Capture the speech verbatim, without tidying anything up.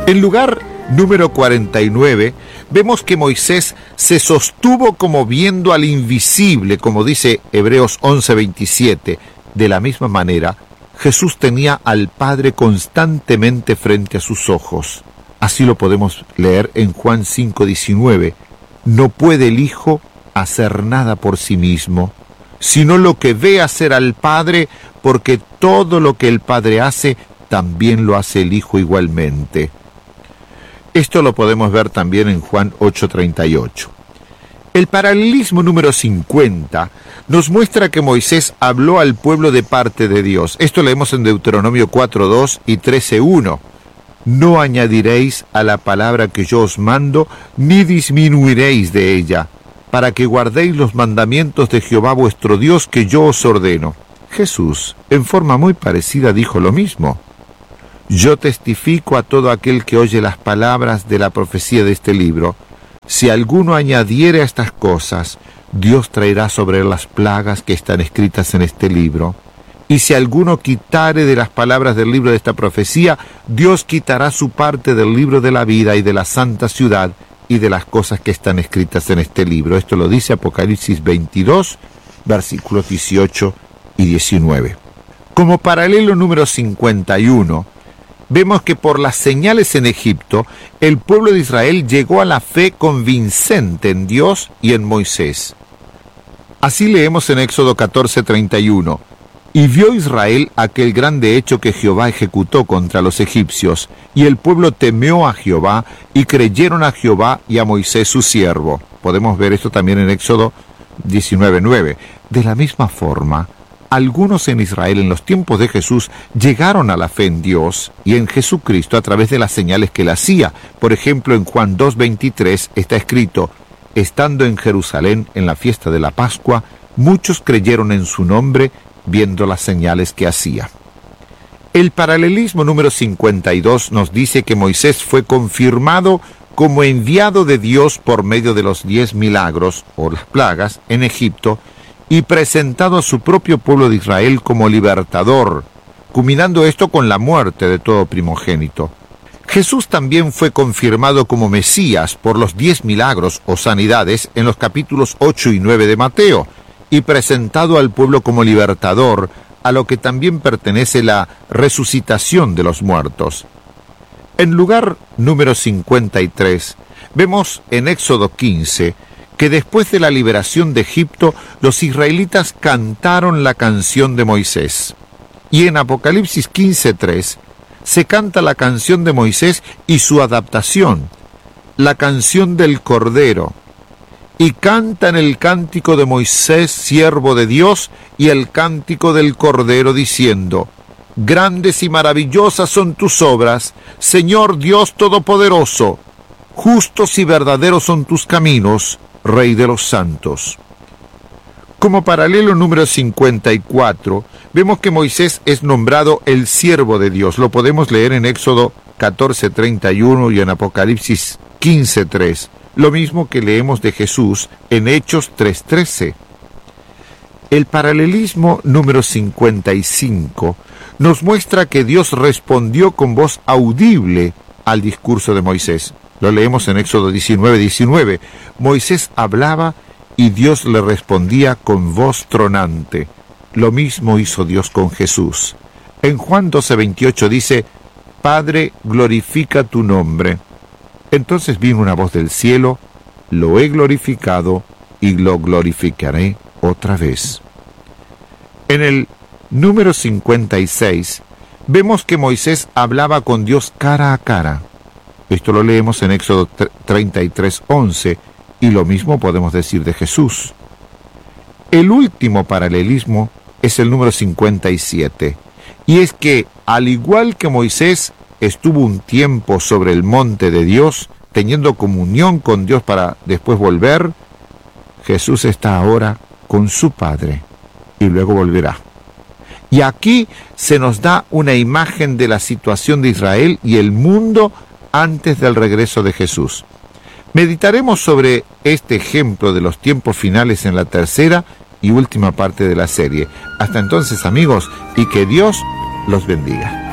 En lugar número cuarenta y nueve, vemos que Moisés se sostuvo como viendo al invisible, como dice Hebreos once veintisiete. De la misma manera, Jesús tenía al Padre constantemente frente a sus ojos. Así lo podemos leer en Juan cinco diecinueve. No puede el Hijo hacer nada por sí mismo, sino lo que ve hacer al Padre, porque todo lo que el Padre hace, también lo hace el Hijo igualmente. Esto lo podemos ver también en Juan ocho treinta y ocho. El paralelismo número cincuenta nos muestra que Moisés habló al pueblo de parte de Dios. Esto leemos en Deuteronomio cuatro dos y trece uno. No añadiréis a la palabra que yo os mando, ni disminuiréis de ella, para que guardéis los mandamientos de Jehová vuestro Dios que yo os ordeno. Jesús, en forma muy parecida, dijo lo mismo. Yo testifico a todo aquel que oye las palabras de la profecía de este libro. Si alguno añadiere a estas cosas, Dios traerá sobre él las plagas que están escritas en este libro. Y si alguno quitare de las palabras del libro de esta profecía, Dios quitará su parte del libro de la vida y de la santa ciudad y de las cosas que están escritas en este libro. Esto lo dice Apocalipsis veintidós, versículos dieciocho y diecinueve. Como paralelo número cincuenta y uno, vemos que por las señales en Egipto, el pueblo de Israel llegó a la fe convincente en Dios y en Moisés. Así leemos en Éxodo catorce treinta y uno. Y vio Israel aquel grande hecho que Jehová ejecutó contra los egipcios, y el pueblo temió a Jehová, y creyeron a Jehová y a Moisés su siervo. Podemos ver esto también en Éxodo diecinueve nueve. De la misma forma, algunos en Israel en los tiempos de Jesús llegaron a la fe en Dios y en Jesucristo a través de las señales que él hacía. Por ejemplo, en Juan dos veintitrés está escrito: estando en Jerusalén en la fiesta de la Pascua, muchos creyeron en su nombre, viendo las señales que hacía. El paralelismo número cincuenta y dos nos dice que Moisés fue confirmado como enviado de Dios por medio de los diez milagros, o las plagas, en Egipto, y presentado a su propio pueblo de Israel como libertador, culminando esto con la muerte de todo primogénito. Jesús también fue confirmado como Mesías por los diez milagros o sanidades en los capítulos ocho y nueve de Mateo, y presentado al pueblo como libertador, a lo que también pertenece la resucitación de los muertos. En lugar número cincuenta y tres, vemos en Éxodo quince que después de la liberación de Egipto, los israelitas cantaron la canción de Moisés. Y en Apocalipsis quince tres, se canta la canción de Moisés y su adaptación, la canción del Cordero. Y cantan el cántico de Moisés, siervo de Dios, y el cántico del Cordero, diciendo: grandes y maravillosas son tus obras, Señor Dios Todopoderoso. Justos y verdaderos son tus caminos, Rey de los santos. Como paralelo número cincuenta y cuatro, vemos que Moisés es nombrado el siervo de Dios. Lo podemos leer en Éxodo catorce treinta y uno y en Apocalipsis quince tres. Lo mismo que leemos de Jesús en Hechos tres trece. El paralelismo número cincuenta y cinco nos muestra que Dios respondió con voz audible al discurso de Moisés. Lo leemos en Éxodo diecinueve diecinueve. Moisés hablaba y Dios le respondía con voz tronante. Lo mismo hizo Dios con Jesús. En Juan doce veintiocho dice: Padre, glorifica tu nombre. Entonces vino una voz del cielo: lo he glorificado y lo glorificaré otra vez. En el número cincuenta y seis, vemos que Moisés hablaba con Dios cara a cara. Esto lo leemos en Éxodo treinta y tres once, y lo mismo podemos decir de Jesús. El último paralelismo es el número cincuenta y siete, y es que, al igual que Moisés estuvo un tiempo sobre el monte de Dios, teniendo comunión con Dios para después volver, Jesús está ahora con su Padre, y luego volverá. Y aquí se nos da una imagen de la situación de Israel y el mundo antes del regreso de Jesús. Meditaremos sobre este ejemplo de los tiempos finales en la tercera y última parte de la serie. Hasta entonces, amigos, y que Dios los bendiga.